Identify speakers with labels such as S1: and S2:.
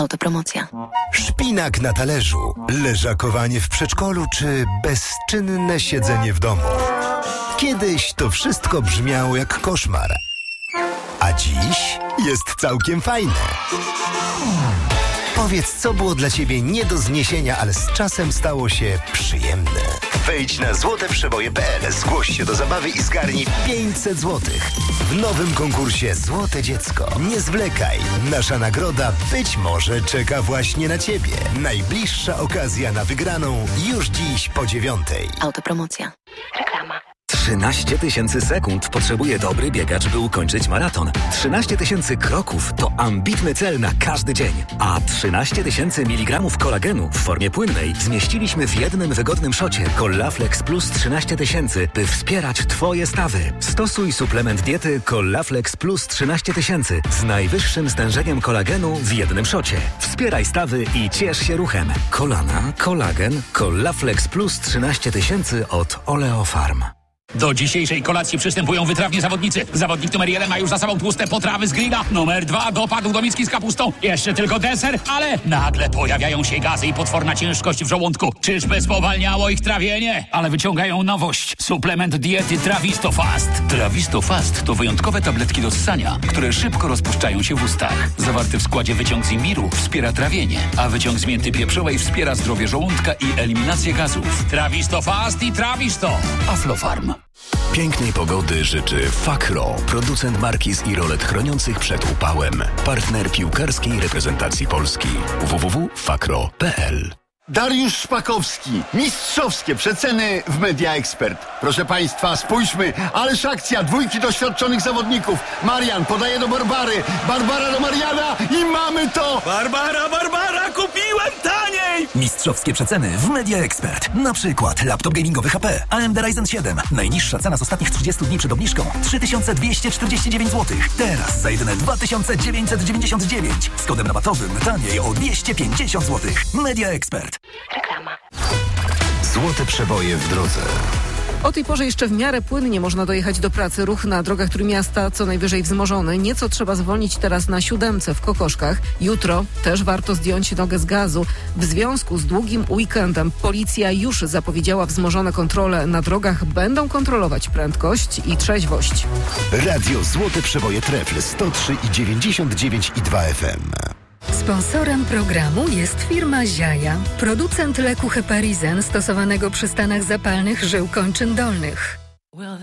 S1: Autopromocja.
S2: Szpinak na talerzu, leżakowanie w przedszkolu czy bezczynne siedzenie w domu. Kiedyś to wszystko brzmiało jak koszmar. A dziś jest całkiem fajne. Powiedz, co było dla Ciebie nie do zniesienia, ale z czasem stało się przyjemne. Wejdź na złoteprzeboje.pl, zgłoś się do zabawy i zgarnij 500 złotych. W nowym konkursie Złote Dziecko. Nie zwlekaj. Nasza nagroda być może czeka właśnie na Ciebie. Najbliższa okazja na wygraną już dziś po 9:00.
S1: Autopromocja. Reklama.
S3: 13 000 sekund potrzebuje dobry biegacz, by ukończyć maraton. 13 000 kroków to ambitny cel na każdy dzień. A 13 000 mg kolagenu w formie płynnej zmieściliśmy w jednym wygodnym szocie Collaflex Plus 13 000, by wspierać Twoje stawy. Stosuj suplement diety Collaflex Plus 13 000 z najwyższym stężeniem kolagenu w jednym szocie. Wspieraj stawy i ciesz się ruchem. Kolana, kolagen, Collaflex Plus 13 000 od Oleofarm.
S4: Do dzisiejszej kolacji przystępują wytrawni zawodnicy. Zawodnik numer 1 ma już za sobą tłuste potrawy z grilla. Numer 2 dopadł do miski z kapustą. Jeszcze tylko deser, ale nagle pojawiają się gazy i potworna ciężkość w żołądku. Czyżby spowalniało ich trawienie? Ale wyciągają nowość. Suplement diety Trawisto Fast. Trawisto Fast to wyjątkowe tabletki do ssania, które szybko rozpuszczają się w ustach. Zawarty w składzie wyciąg z imbiru wspiera trawienie, a wyciąg z mięty pieprzowej wspiera zdrowie żołądka i eliminację gazów. Trawisto Fast i Trawisto. Aflofarm.
S5: Pięknej pogody życzy Fakro, producent markiz i rolet chroniących przed upałem. Partner piłkarskiej reprezentacji Polski. www.fakro.pl.
S6: Dariusz Szpakowski. Mistrzowskie przeceny w Media Expert. Proszę Państwa, spójrzmy. Ależ akcja. 2 doświadczonych zawodników. Marian podaje do Barbary. Barbara do Mariana i mamy to!
S7: Barbara, kupiłem taniej!
S3: Mistrzowskie przeceny w Media Expert. Na przykład laptop gamingowy HP AMD Ryzen 7. Najniższa cena z ostatnich 30 dni przed obniżką 3249 zł. Teraz za jedyne 2999. Z kodem rabatowym taniej o 250 zł. Media Expert.
S1: Reklama.
S2: Złote przeboje w drodze.
S8: O tej porze jeszcze w miarę płynnie można dojechać do pracy. Ruch na drogach Trójmiasta co najwyżej wzmożony. Nieco trzeba zwolnić teraz na 7 w Kokoszkach. Jutro też warto zdjąć nogę z gazu. W związku z długim weekendem policja już zapowiedziała wzmożone kontrole na drogach. Będą kontrolować prędkość i trzeźwość.
S2: Radio Złote Przeboje Trefl 103,99,2 FM.
S9: Sponsorem programu jest firma Ziaja, producent leku Heparizen stosowanego przy stanach zapalnych żył kończyn dolnych.